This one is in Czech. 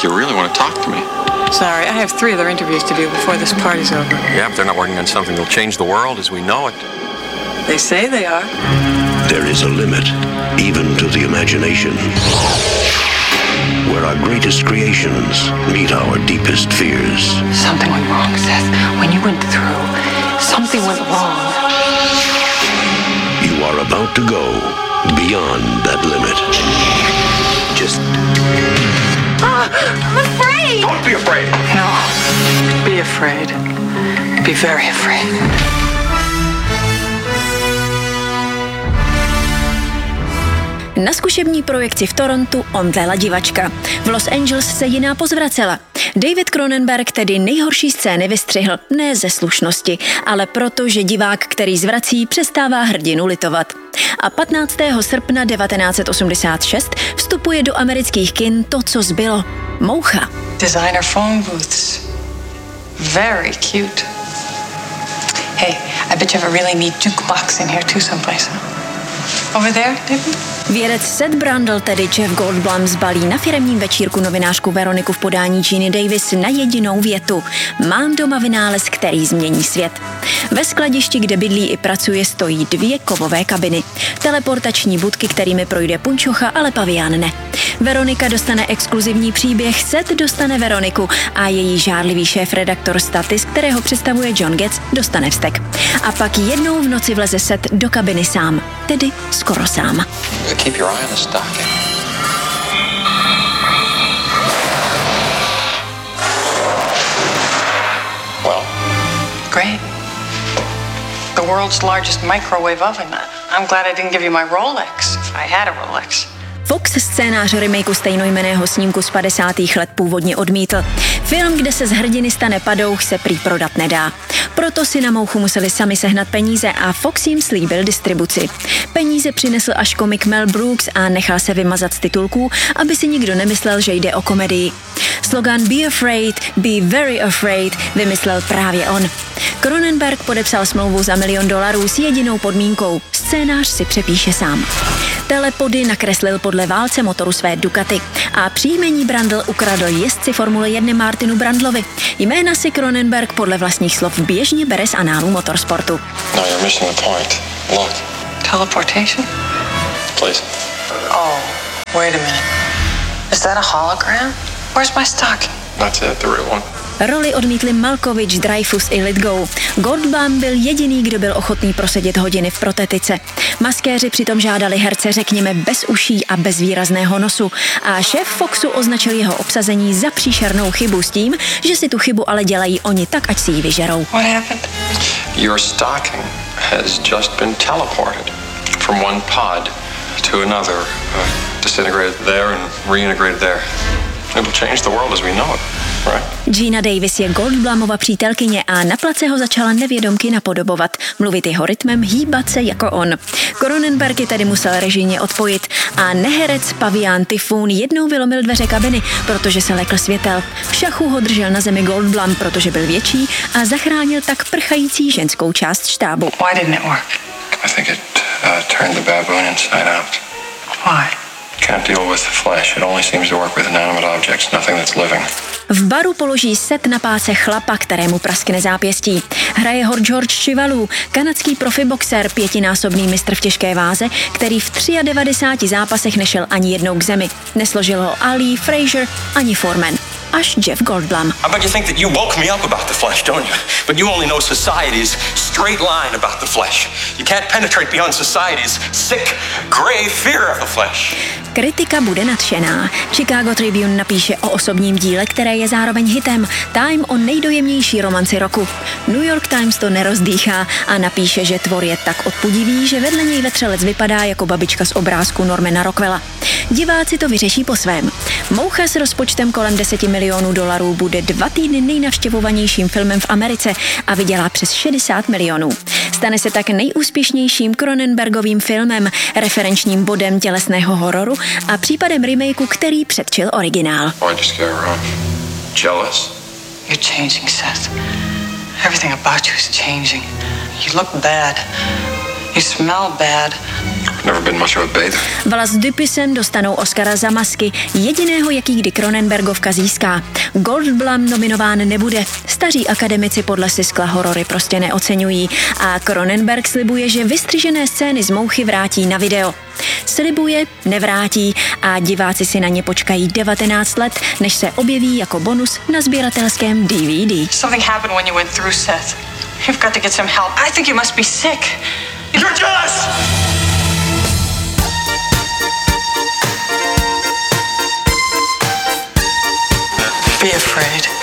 think you really want to talk to me. Sorry, I have 3 other interviews to do before this party's over. Yeah, but they're not working on something that'll change the world as we know it. They say they are. There is a limit, even to the imagination, where our greatest creations meet our deepest fears. Something went wrong, Seth. When you went through, something went wrong. You are about to go beyond that limit. Just... I'm afraid! Don't be afraid! No. Be afraid. Be very afraid. Na zkušební projekci v Torontu omdlela divačka. V Los Angeles se jiná pozvracela. David Cronenberg tedy nejhorší scény vystřihl ne ze slušnosti, ale proto, že divák, který zvrací, přestává hrdinu litovat. A 15. srpna 1986 vstupuje do amerických kin to, co zbylo. Moucha. Designer phone booths. Very cute. Hey, I bet you have a really neat jukebox in here too someplace. Over there, maybe? Vědec Seth Brundle, tedy Jeff Goldblum, zbalí na firemním večírku novinářku Veroniku v podání Geeny Davis na jedinou větu. Mám doma vynález, který změní svět. Ve skladišti, kde bydlí i pracuje, stojí 2 kovové kabiny. Teleportační budky, kterými projde punčocha, ale pavián ne. Veronika dostane exkluzivní příběh, Seth dostane Veroniku a její žárlivý šéf-redaktor Statis, kterého představuje John Getz, dostane vztek. A pak jednou v noci vleze Seth do kabiny sám, tedy skoro sám. Keep your eye on the stocking. Well? Great. The world's largest microwave oven. I'm glad I didn't give you my Rolex, if I had a Rolex. Fox scénář remakeu stejnojmenného snímku z 50. let původně odmítl. Film, kde se z hrdiny stane padouch, se prý prodat nedá. Proto si na mouchu museli sami sehnat peníze a Fox jim slíbil distribuci. Peníze přinesl až komik Mel Brooks a nechal se vymazat z titulků, aby si nikdo nemyslel, že jde o komedii. Slogan Be afraid, be very afraid vymyslel právě on. Cronenberg podepsal smlouvu za $1 milion s jedinou podmínkou. Scénář si přepíše sám. Telepody nakreslil podle válce motoru své Ducati a příjmení Brundle ukradl jezdci Formule 1 Martinu Brundlovi. Jména si Cronenberg podle vlastních slov běžně bere z análu motorsportu. No, you're missing the point. Look. Teleportation? Please. Oh, wait a minute. Is that a hologram? Where's my stocking? That's it, the real one. Roli odmítli Malkovich, Dreyfus i Lithgow. Goldblum byl jediný, kdo byl ochotný prosedět hodiny v protetice. Maskéři přitom žádali herce, řekněme, bez uší a bez výrazného nosu. A šéf Foxu označil jeho obsazení za příšernou chybu s tím, že si tu chybu ale dělají oni tak, ať si ji vyžerou. What happened? Your stocking has just been teleported from one pod to another, disintegrated there and reintegrated there. It will change the world as we know it. Geena Davis je Goldblumova přítelkyně a na place ho začala nevědomky napodobovat, mluvit jeho rytmem, hýbat se jako on. Cronenberg ji tedy musel režijně odpojit a neherec pavián Typhoon jednou vylomil dveře kabiny, protože se lekl světel. V šachu ho držel na zemi Goldblum, protože byl větší a zachránil tak prchající ženskou část štábu. Why didn't it work? I think it turned the baboon inside out. Why? Can't deal with the flesh. It only seems to work with inanimate objects, nothing that's living. V baru položí Seth na páse chlapa, kterému praskne zápěstí. Hraje ho George Chivalu, kanadský profiboxer, 5násobný mistr v těžké váze, který v 93 zápasech nešel ani jednou k zemi. Nesložil ho Ali, Frazier ani Foreman. Až Jeff Goldblum. I bet you think that you woke me up about the flesh, don't you? But you only know society's straight line about the flesh. You can't penetrate beyond society's sick, grey fear of the flesh. Kritika bude nadšená. Chicago Tribune napíše o osobním díle, které je zároveň hitem. Time o nejdojemnější romanci roku. New York Times to nerozdýchá a napíše, že tvor je tak odpudivý, že vedle něj vetřelec vypadá jako babička z obrázku Normana Rockwella. Diváci to vyřeší po svém. Moucha s rozpočtem kolem $10 milionů bude 2 týdny nejnavštěvovanějším filmem v Americe a vydělá přes 60 milionů. Stane se tak nejúspěšnějším Cronenbergovým filmem, referenčním bodem tělesného hororu a případem remakeu, který předčil originál. You're changing, Seth. Everything about you is changing. You look bad. You smell bad. Never been much of a bather. Vala s Dupisem dostanou Oscara za Masky, jediného, jaký kdy Cronenbergovka získá. Goldblum nominován nebude. Staří akademici podle Siskla horory prostě neoceňují a Cronenberg slibuje, že vystřižené scény z Mouchy vrátí na video. Slibuje, nevrátí a diváci si na ně počkají 19 let, než se objeví jako bonus na sběratelském DVD. Something happened when you went through, Seth. You've got to get some help. I think you must be sick. You're jealous! Be afraid.